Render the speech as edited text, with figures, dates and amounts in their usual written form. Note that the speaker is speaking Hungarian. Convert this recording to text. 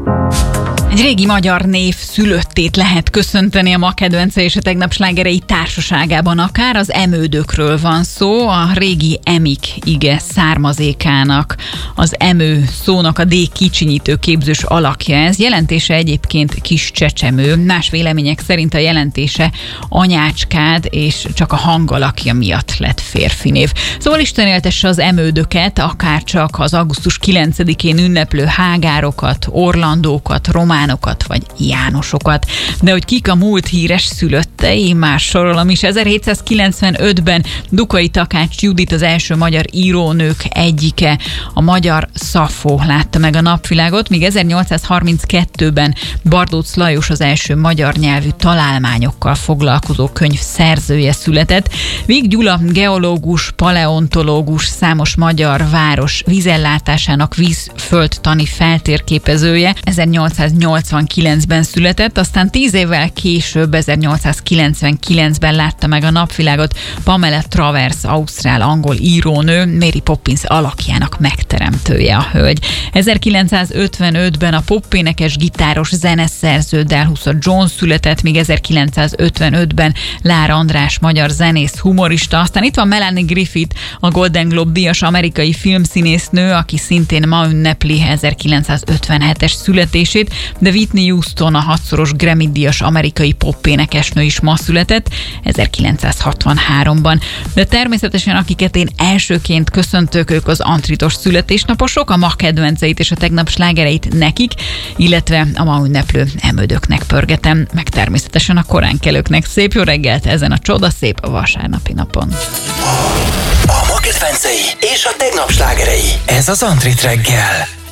Egy régi magyar név szülöttét lehet köszönteni a Ma kedvence és a Tegnap slágerei társaságában akár. Az emődökről van szó, a régi emik ige származékának, az emő szónak a D kicsinyítő képzős alakja ez. Jelentése egyébként kis csecsemő. Más vélemények szerint a jelentése anyácskád, és csak a hangalakja miatt lett férfinév. Szóval Isten éltesse az emődöket, akár csak az augusztus 9-én ünneplő hágárokat, orlandókat, románokat vagy jánosokat. De hogy kik a múlt híres szülöttei, más sorolom is. 1795-ben Dukai Takács Judit az első magyar írónők egyike, a magyar Szafó látta meg a napvilágot, míg 1832-ben Bardóc Lajos az első magyar nyelvű találmányokkal foglalkozó könyv szerzője született. Vig Gyula geológus, paleontológus, számos magyar város vízellátásának vízföldtani feltérképezője, 1889-ben született, aztán 10 évvel később, 1899-ben látta meg a napvilágot Pamela Travers, ausztrál-angol írónő, Mary Poppins alakjának megteremtője a hölgy. 1955-ben a popénekes, gitáros, zeneszerző Delhusa John született, míg 1955-ben Lár András, magyar zenész, humorista. Aztán itt van Melanie Griffith, a Golden Globe díjas amerikai filmszínésznő, aki szintén ma ünnepli 1957-es születését, de Whitney Houston, a 6-szoros Grammy-díjas amerikai popénekesnő is ma született, 1963-ban. De természetesen akiket én elsőként köszöntök, ők az antritos születésnaposok, a Ma kedvenceit és a Tegnap slágereit nekik, illetve a ma ünneplő emődöknek pörgetem, meg természetesen a koránkelőknek. Szép jó reggelt ezen a csodaszép vasárnapi napon. A Ma kedvencei és a Tegnap slágerei. Ez az Antrit reggel.